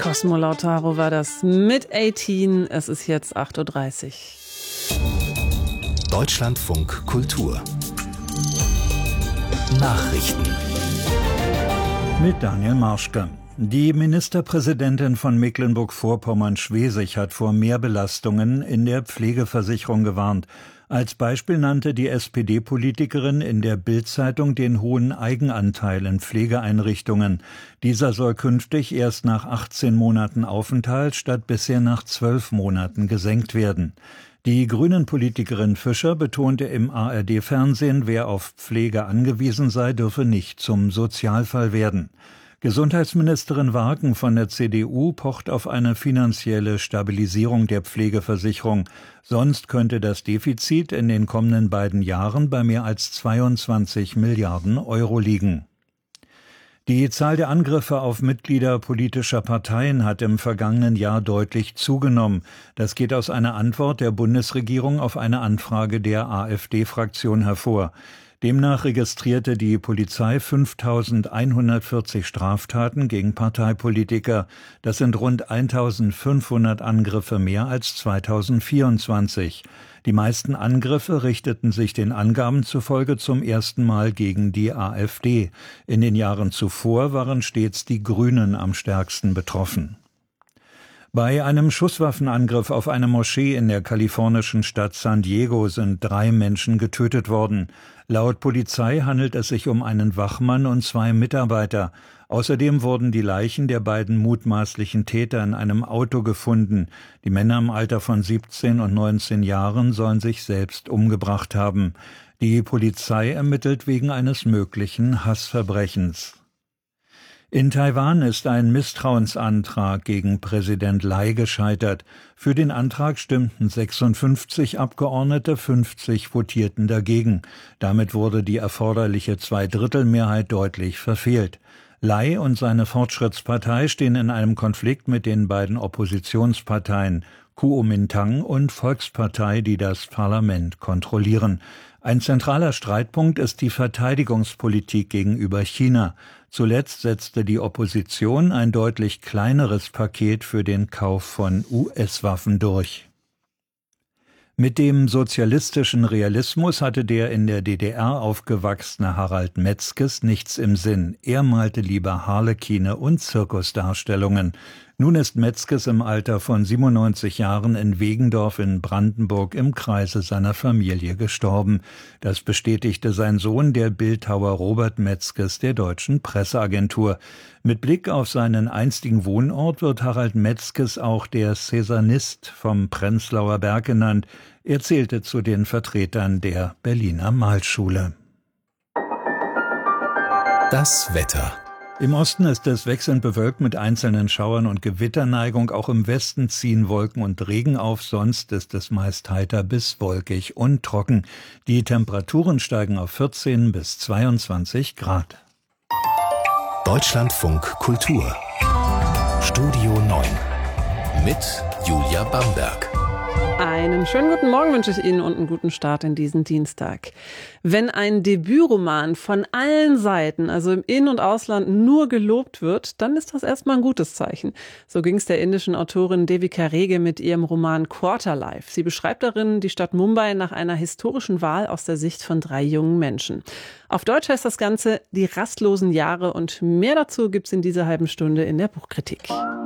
Cosmo Lautaro war das mit 18. Es ist jetzt 8:30 Uhr. Deutschlandfunk Kultur Nachrichten mit Daniel Marschke. Die Ministerpräsidentin von Mecklenburg-Vorpommern-Schwesig hat vor Mehrbelastungen in der Pflegeversicherung gewarnt. Als Beispiel nannte die SPD-Politikerin in der Bild-Zeitung den hohen Eigenanteil in Pflegeeinrichtungen. Dieser soll künftig erst nach 18 Monaten Aufenthalt statt bisher nach 12 Monaten gesenkt werden. Die Grünen-Politikerin Fischer betonte im ARD-Fernsehen, wer auf Pflege angewiesen sei, dürfe nicht zum Sozialfall werden. Gesundheitsministerin Wagen von der CDU pocht auf eine finanzielle Stabilisierung der Pflegeversicherung. Sonst könnte das Defizit in den kommenden beiden Jahren bei mehr als 22 Milliarden Euro liegen. Die Zahl der Angriffe auf Mitglieder politischer Parteien hat im vergangenen Jahr deutlich zugenommen. Das geht aus einer Antwort der Bundesregierung auf eine Anfrage der AfD-Fraktion hervor. Demnach registrierte die Polizei 5.140 Straftaten gegen Parteipolitiker. Das sind rund 1.500 Angriffe mehr als 2024. Die meisten Angriffe richteten sich den Angaben zufolge zum ersten Mal gegen die AfD. In den Jahren zuvor waren stets die Grünen am stärksten betroffen. Bei einem Schusswaffenangriff auf eine Moschee in der kalifornischen Stadt San Diego sind 3 Menschen getötet worden. Laut Polizei handelt es sich um einen Wachmann und 2 Mitarbeiter. Außerdem wurden die Leichen der beiden mutmaßlichen Täter in einem Auto gefunden. Die Männer im Alter von 17 und 19 Jahren sollen sich selbst umgebracht haben. Die Polizei ermittelt wegen eines möglichen Hassverbrechens. In Taiwan ist ein Misstrauensantrag gegen Präsident Lai gescheitert. Für den Antrag stimmten 56 Abgeordnete, 50 votierten dagegen. Damit wurde die erforderliche Zweidrittelmehrheit deutlich verfehlt. Lai und seine Fortschrittspartei stehen in einem Konflikt mit den beiden Oppositionsparteien Kuomintang und Volkspartei, die das Parlament kontrollieren. Ein zentraler Streitpunkt ist die Verteidigungspolitik gegenüber China. Zuletzt setzte die Opposition ein deutlich kleineres Paket für den Kauf von US-Waffen durch. Mit dem sozialistischen Realismus hatte der in der DDR aufgewachsene Harald Metzges nichts im Sinn. Er malte lieber Harlekine und Zirkusdarstellungen. Nun ist Metzges im Alter von 97 Jahren in Wegendorf in Brandenburg im Kreise seiner Familie gestorben. Das bestätigte sein Sohn, der Bildhauer Robert Metzges, der Deutschen Presseagentur. Mit Blick auf seinen einstigen Wohnort wird Harald Metzges auch der Cäsanist vom Prenzlauer Berg genannt. Er zählte zu den Vertretern der Berliner Malschule. Das Wetter. Im Osten ist es wechselnd bewölkt mit einzelnen Schauern und Gewitterneigung. Auch im Westen ziehen Wolken und Regen auf, sonst ist es meist heiter bis wolkig und trocken. Die Temperaturen steigen auf 14 bis 22 Grad. Deutschlandfunk Kultur Studio 9 mit Julia Bamberg. Einen schönen guten Morgen wünsche ich Ihnen und einen guten Start in diesen Dienstag. Wenn ein Debütroman von allen Seiten, also im In- und Ausland, nur gelobt wird, dann ist das erstmal ein gutes Zeichen. So ging es der indischen Autorin Devika Rege mit ihrem Roman Quarterlife. Sie beschreibt darin die Stadt Mumbai nach einer historischen Wahl aus der Sicht von 3 jungen Menschen. Auf Deutsch heißt das Ganze Die rastlosen Jahre und mehr dazu gibt's in dieser halben Stunde in der Buchkritik.